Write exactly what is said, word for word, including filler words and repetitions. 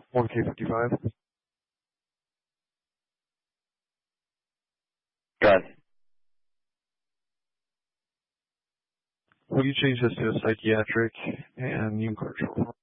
one K fifty-five. Got it. Will you change this to a psychiatric and immune control?